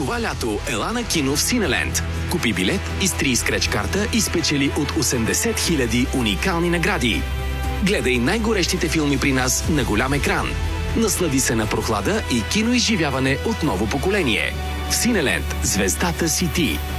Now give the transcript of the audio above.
Това лято ела на кино в Синеленд. Купи билет, изтри скреч карта и спечели от 80 000 уникални награди. Гледай най-горещите филми при нас на голям екран. Наслади се на прохлада и киноизживяване от ново поколение. В Синеленд звездата си ти.